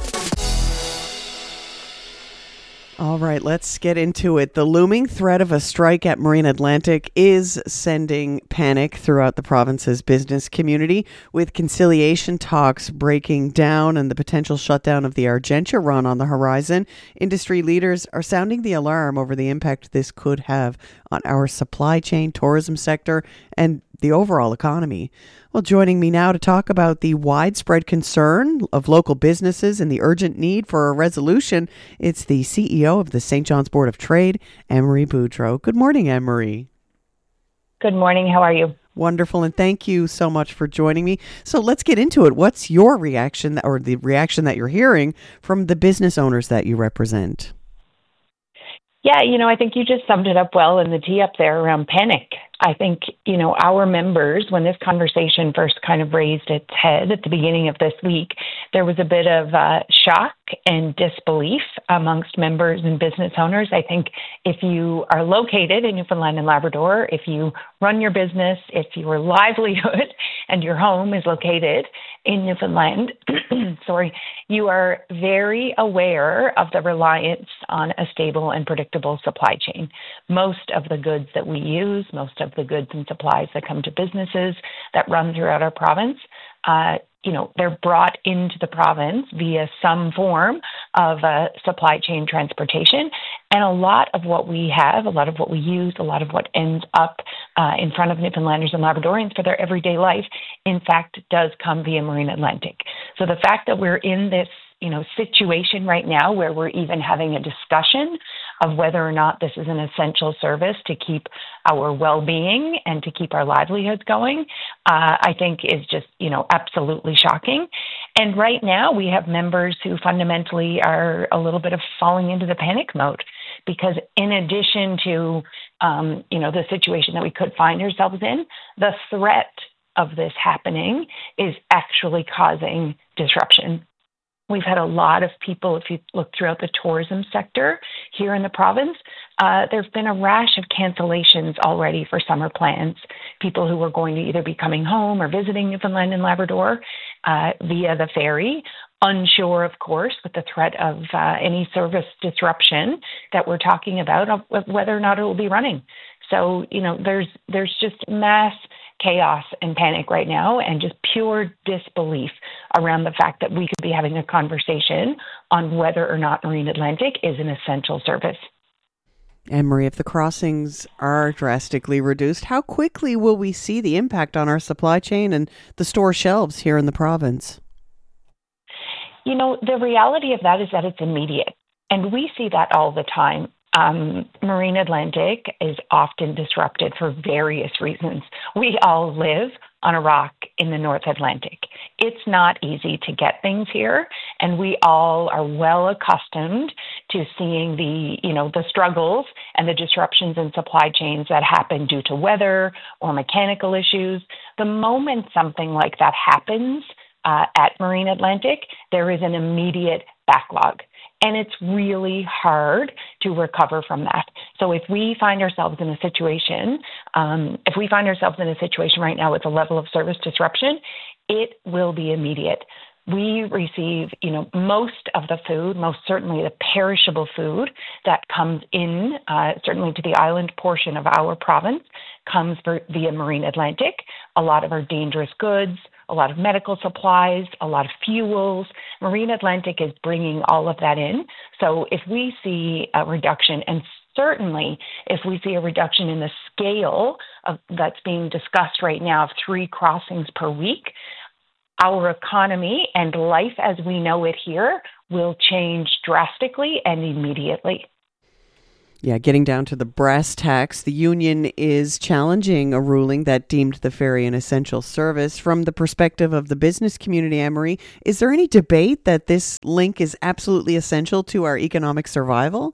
All right, let's get into it. The looming threat of a strike at Marine Atlantic is sending panic throughout the province's business community, with conciliation talks breaking down and the potential shutdown of the Argentia run on the horizon. Industry leaders are sounding the alarm over the impact this could have on our supply chain, tourism sector, and the overall economy. Well, joining me now to talk about the widespread concern of local businesses and the urgent need for a resolution, it's the CEO of the St. John's Board of Trade, Anne-Marie Boudreau. Good morning, Anne-Marie. Good morning. How are you? Wonderful, and thank you so much for joining me. So let's get into it. What's your reaction, or the reaction that you're hearing from the business owners that you represent? Yeah, I think you just summed it up well in the tee up there around panic. I think, our members, when this conversation first kind of raised its head at the beginning of this week, there was a bit of shock and disbelief amongst members and business owners. I think if you are located in Newfoundland and Labrador, if you run your business, if your livelihood and your home is located in Newfoundland, you are very aware of the reliance on a stable and predictable supply chain. Most of the goods that we use, most of the goods and supplies that come to businesses that run throughout our province, they're brought into the province via some form of supply chain transportation. And a lot of what we have, a lot of what we use, a lot of what ends up in front of Newfoundlanders and Labradorians for their everyday life, in fact, does come via Marine Atlantic. So the fact that we're in this situation right now where we're even having a discussion of whether or not this is an essential service to keep our well-being and to keep our livelihoods going, I think is just, absolutely shocking. And right now we have members who fundamentally are a little bit of falling into the panic mode, because in addition to, the situation that we could find ourselves in, the threat of this happening is actually causing disruption. We've had a lot of people, if you look throughout the tourism sector here in the province, there's been a rash of cancellations already for summer plans. People who were going to either be coming home or visiting Newfoundland and Labrador via the ferry, unsure, of course, with the threat of any service disruption that we're talking about, of whether or not it will be running. So, there's just mass chaos and panic right now, and just pure disbelief around the fact that we could be having a conversation on whether or not Marine Atlantic is an essential service. Anne-Marie, if the crossings are drastically reduced, how quickly will we see the impact on our supply chain and the store shelves here in the province? The reality of that is that it's immediate, and we see that all the time. Marine Atlantic is often disrupted for various reasons. We all live on a rock in the North Atlantic. It's not easy to get things here, and we all are well accustomed to seeing the struggles and the disruptions in supply chains that happen due to weather or mechanical issues. The moment something like that happens at Marine Atlantic, there is an immediate backlog. And it's really hard to recover from that. So if we find ourselves in a situation, right now with a level of service disruption, it will be immediate. We receive, most of the food, most certainly the perishable food that comes in, certainly to the island portion of our province, comes via Marine Atlantic. A lot of our dangerous goods, a lot of medical supplies, a lot of fuels. Marine Atlantic is bringing all of that in. So if we see a reduction, and certainly if we see a reduction in the scale that's being discussed right now of 3 crossings per week, our economy and life as we know it here will change drastically and immediately. Yeah, getting down to the brass tacks, the union is challenging a ruling that deemed the ferry an essential service. From the perspective of the business community, Anne-Marie, is there any debate that this link is absolutely essential to our economic survival?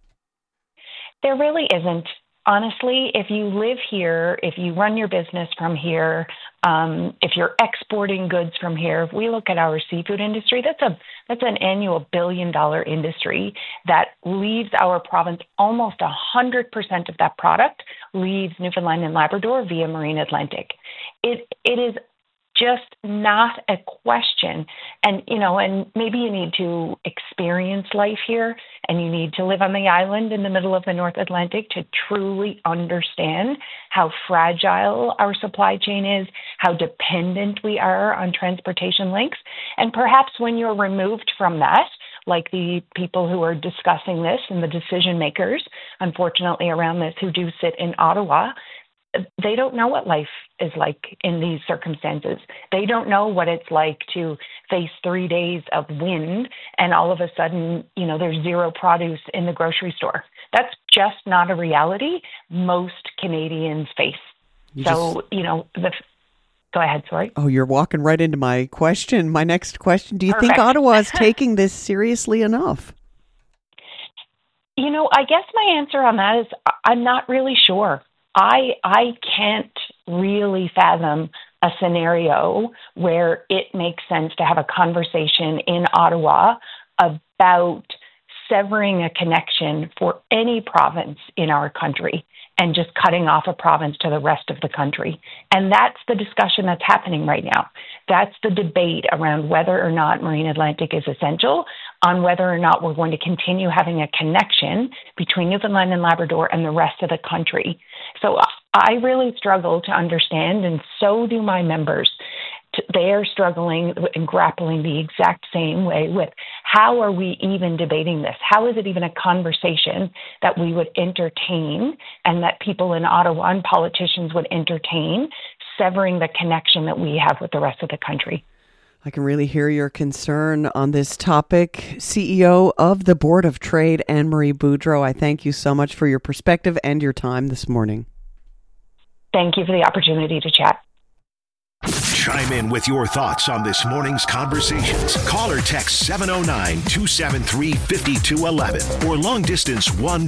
There really isn't. Honestly, if you live here, if you run your business from here, if you're exporting goods from here, if we look at our seafood industry, that's an annual $1 billion industry that leaves our province. Almost 100% of that product leaves Newfoundland and Labrador via Marine Atlantic. It is just not a question. And, and maybe you need to experience life here and you need to live on the island in the middle of the North Atlantic to truly understand how fragile our supply chain is, how dependent we are on transportation links. And perhaps when you're removed from that, like the people who are discussing this and the decision makers, unfortunately, around this who do sit in Ottawa, they don't know what life is like in these circumstances. They don't know what it's like to face 3 days of wind and all of a sudden, there's zero produce in the grocery store. That's just not a reality most Canadians face. Go ahead, sorry. Oh, you're walking right into my question. My next question. Do you Perfect. think Ottawa is taking this seriously enough? I guess my answer on that is I'm not really sure. I can't really fathom a scenario where it makes sense to have a conversation in Ottawa about severing a connection for any province in our country and just cutting off a province to the rest of the country. And that's the discussion that's happening right now. That's the debate around whether or not Marine Atlantic is essential, on whether or not we're going to continue having a connection between Newfoundland and Labrador and the rest of the country. So I really struggle to understand, and so do my members. They are struggling and grappling the exact same way with how are we even debating this? How is it even a conversation that we would entertain and that people in Ottawa and politicians would entertain, severing the connection that we have with the rest of the country? I can really hear your concern on this topic. CEO of the Board of Trade, Anne-Marie Boudreau, I thank you so much for your perspective and your time this morning. Thank you for the opportunity to chat. Chime in with your thoughts on this morning's conversations. Call or text 709-273-5211 or long distance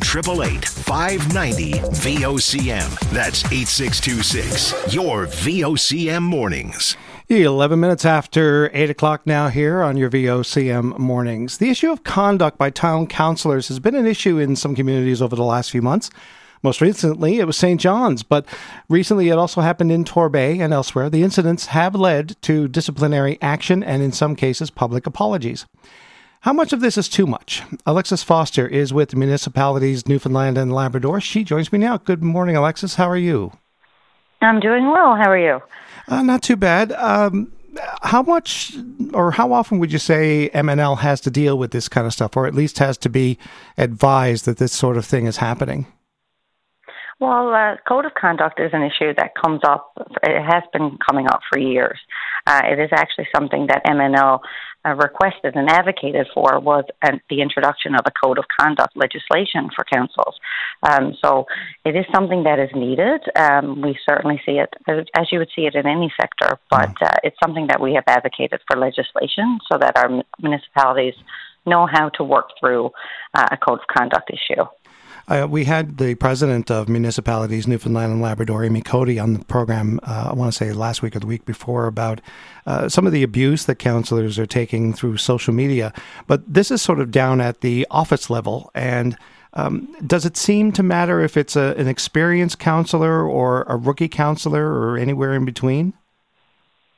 1-888-590-VOCM. That's 8626. Your VOCM mornings. 11 minutes after 8 o'clock now here on your VOCM mornings. The issue of conduct by town councillors has been an issue in some communities over the last few months. Most recently, it was St. John's, but recently it also happened in Torbay and elsewhere. The incidents have led to disciplinary action and, in some cases, public apologies. How much of this is too much? Alexis Foster is with the municipalities Newfoundland and Labrador. She joins me now. Good morning, Alexis. How are you? I'm doing well. How are you? Not too bad. How much or how often would you say MNL has to deal with this kind of stuff, or at least has to be advised that this sort of thing is happening? Well, code of conduct is an issue that comes up. It has been coming up for years. It is actually something that MNL requested and advocated for, was the introduction of a code of conduct legislation for councils. So it is something that is needed. We certainly see it, as you would see it in any sector, but it's something that we have advocated for legislation so that our municipalities know how to work through a code of conduct issue. We had the president of Municipalities Newfoundland and Labrador, Amy Cody, on the program, I want to say last week or the week before, about some of the abuse that councillors are taking through social media. But this is sort of down at the office level. And does it seem to matter if it's an experienced councillor or a rookie councillor or anywhere in between?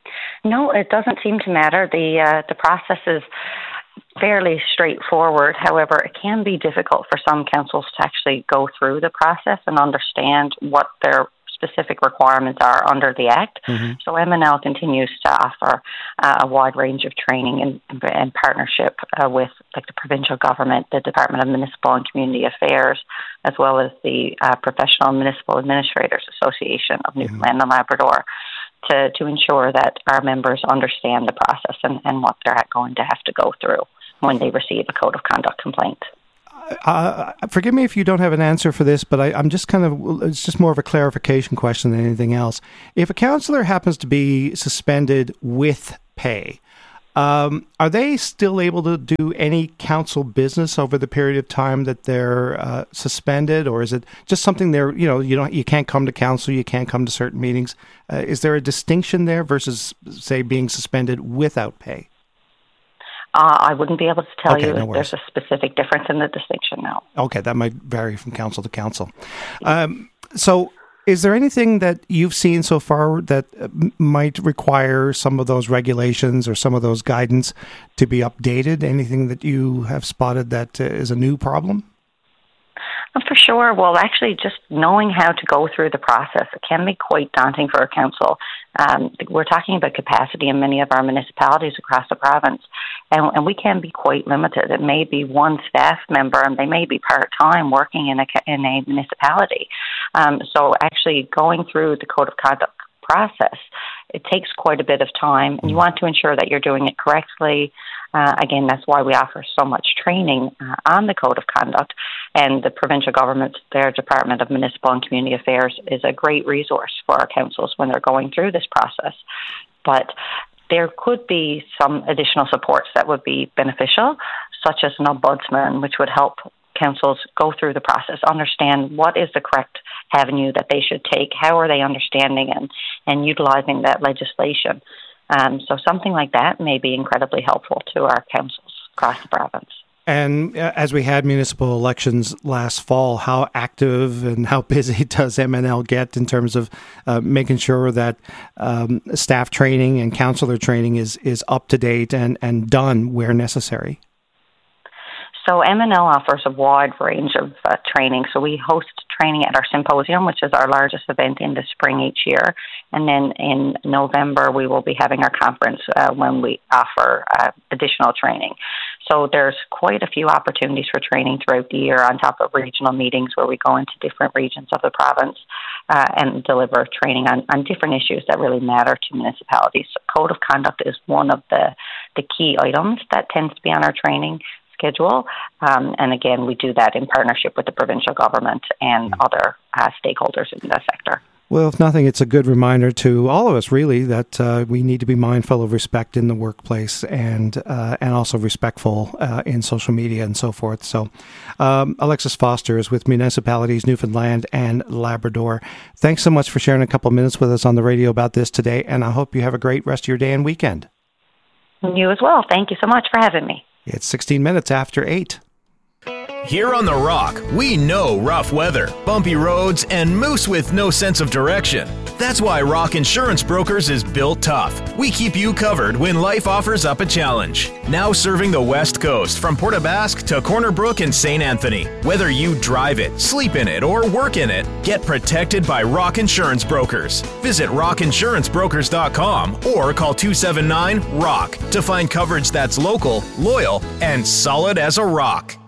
No, it doesn't seem to matter. The process is fairly straightforward. However, it can be difficult for some councils to actually go through the process and understand what their specific requirements are under the Act. Mm-hmm. So MNL continues to offer a wide range of training in partnership with the provincial government, the Department of Municipal and Community Affairs, as well as the Professional Municipal Administrators Association of Newfoundland and Labrador, to ensure that our members understand the process and what they're going to have to go through when they receive a code of conduct complaint. Forgive me if you don't have an answer for this, but I'm just it's just more of a clarification question than anything else. If a councillor happens to be suspended with pay, are they still able to do any council business over the period of time that they're suspended, or is it just something you can't come to council, you can't come to certain meetings? Is there a distinction there versus, say, being suspended without pay? I wouldn't be able to tell you if worries. There's a specific difference in the distinction now. Okay, that might vary from council to council. So is there anything that you've seen so far that might require some of those regulations or some of those guidance to be updated? Anything that you have spotted that is a new problem? For sure. Well, actually, just knowing how to go through the process, it can be quite daunting for a council. We're talking about capacity in many of our municipalities across the province, and we can be quite limited. It may be one staff member, and they may be part-time working in a municipality. So actually going through the Code of Conduct process, it takes quite a bit of time, and you want to ensure that you're doing it correctly. Again, that's why we offer so much training on the Code of Conduct, and the provincial government, their Department of Municipal and Community Affairs, is a great resource for our councils when they're going through this process. But there could be some additional supports that would be beneficial, such as an ombudsman, which would help councils go through the process, understand what is the correct avenue that they should take, how are they understanding and utilizing that legislation. So something like that may be incredibly helpful to our councils across the province. And as we had municipal elections last fall, how active and how busy does MNL get in terms of making sure that staff training and councillor training is up to date and done where necessary? So MNL offers a wide range of training. So we host training at our symposium, which is our largest event in the spring each year. And then in November, we will be having our conference when we offer additional training. So there's quite a few opportunities for training throughout the year on top of regional meetings where we go into different regions of the province and deliver training on different issues that really matter to municipalities. So Code of Conduct is one of the key items that tends to be on our training schedule. And again, we do that in partnership with the provincial government and other stakeholders in the sector. Well, if nothing, it's a good reminder to all of us, really, that we need to be mindful of respect in the workplace and also respectful in social media and so forth. So Alexis Foster is with Municipalities Newfoundland and Labrador. Thanks so much for sharing a couple of minutes with us on the radio about this today, and I hope you have a great rest of your day and weekend. You as well. Thank you so much for having me. It's 16 minutes after 8. Here on The Rock, we know rough weather, bumpy roads, and moose with no sense of direction. That's why Rock Insurance Brokers is built tough. We keep you covered when life offers up a challenge. Now serving the West Coast from Port aux Basques to Corner Brook and St. Anthony. Whether you drive it, sleep in it, or work in it, get protected by Rock Insurance Brokers. Visit rockinsurancebrokers.com or call 279-ROCK to find coverage that's local, loyal, and solid as a rock.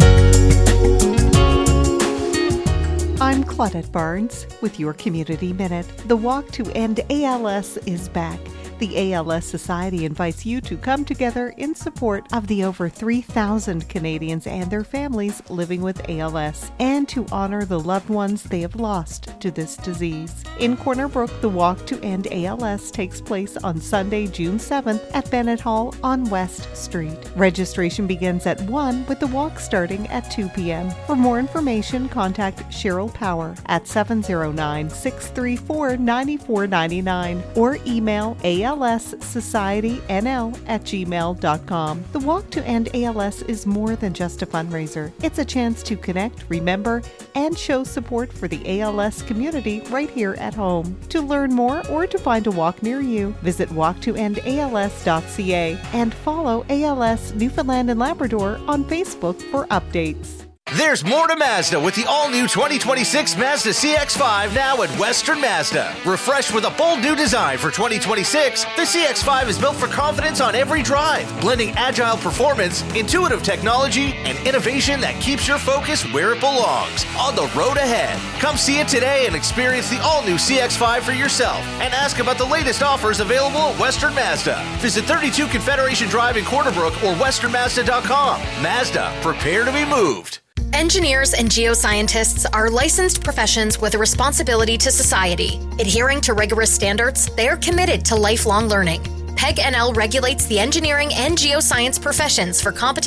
I'm Claudette Barnes with your Community Minute. The Walk to End ALS is back. The ALS Society invites you to come together in support of the over 3,000 Canadians and their families living with ALS and to honor the loved ones they have lost to this disease. In Corner Brook, the Walk to End ALS takes place on Sunday, June 7th at Bennett Hall on West Street. Registration begins at 1 with the walk starting at 2 p.m. For more information, contact Cheryl Power at 709-634-9499 or email ALS alssocietynl@gmail.com. The Walk to End ALS is more than just a fundraiser. It's a chance to connect, remember, and show support for the ALS community right here at home. To learn more or to find a walk near you, visit walktoendals.ca and follow ALS Newfoundland and Labrador on Facebook for updates. There's more to Mazda with the all-new 2026 Mazda CX-5 now at Western Mazda. Refreshed with a bold new design for 2026, the CX-5 is built for confidence on every drive, blending agile performance, intuitive technology, and innovation that keeps your focus where it belongs, on the road ahead. Come see it today and experience the all-new CX-5 for yourself, and ask about the latest offers available at Western Mazda. Visit 32 Confederation Drive in Corner Brook or westernmazda.com. Mazda, prepare to be moved. Engineers and geoscientists are licensed professions with a responsibility to society. Adhering to rigorous standards, they are committed to lifelong learning. PEG NL regulates the engineering and geoscience professions for competent